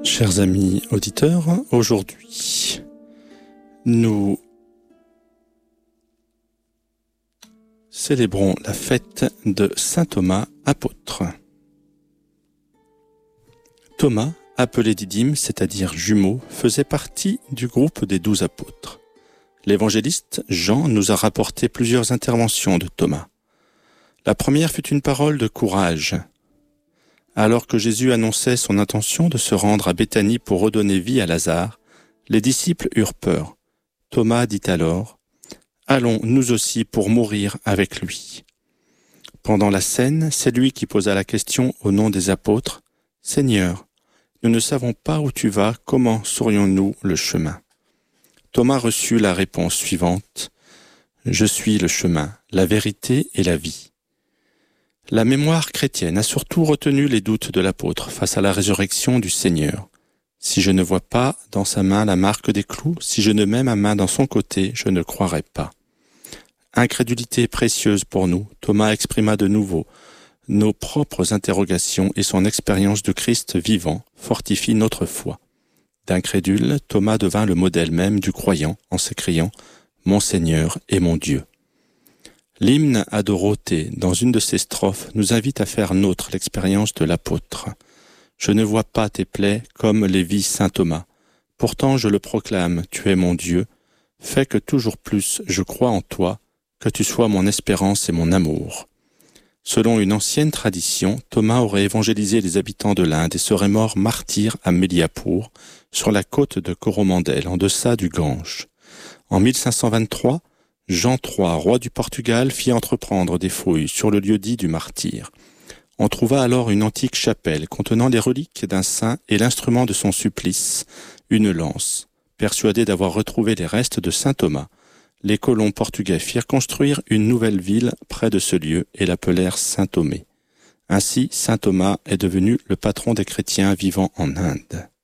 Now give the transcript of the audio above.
Chers amis auditeurs, aujourd'hui, nous célébrons la fête de saint Thomas apôtre. Thomas, appelé Didyme, c'est-à-dire jumeau, faisait partie du groupe des 12 apôtres. L'évangéliste Jean nous a rapporté plusieurs interventions de Thomas. La première fut une parole de courage. Alors que Jésus annonçait son intention de se rendre à Béthanie pour redonner vie à Lazare, les disciples eurent peur. Thomas dit alors « Allons nous aussi pour mourir avec lui ». Pendant la scène, c'est lui qui posa la question au nom des apôtres « Seigneur, nous ne savons pas où tu vas, comment saurions-nous le chemin ?» Thomas reçut la réponse suivante « Je suis le chemin, la vérité et la vie ». La mémoire chrétienne a surtout retenu les doutes de l'apôtre face à la résurrection du Seigneur. Si je ne vois pas dans sa main la marque des clous, si je ne mets ma main dans son côté, je ne croirai pas. Incrédulité précieuse pour nous, Thomas exprima de nouveau nos propres interrogations et son expérience de Christ vivant fortifie notre foi. D'incrédule, Thomas devint le modèle même du croyant en s'écriant « Mon Seigneur et mon Dieu ». L'hymne à Dorothée, dans une de ses strophes, nous invite à faire nôtre l'expérience de l'apôtre. « Je ne vois pas tes plaies comme les vit saint Thomas. Pourtant je le proclame, tu es mon Dieu. Fais que toujours plus je crois en toi, que tu sois mon espérance et mon amour. » Selon une ancienne tradition, Thomas aurait évangélisé les habitants de l'Inde et serait mort martyr à Méliapour, sur la côte de Coromandel, en deçà du Gange. En 1523, Jean III, roi du Portugal, fit entreprendre des fouilles sur le lieu-dit du martyr. On trouva alors une antique chapelle contenant les reliques d'un saint et l'instrument de son supplice, une lance. Persuadés d'avoir retrouvé les restes de saint Thomas, les colons portugais firent construire une nouvelle ville près de ce lieu et l'appelèrent Saint-Thomé. Ainsi, saint Thomas est devenu le patron des chrétiens vivant en Inde.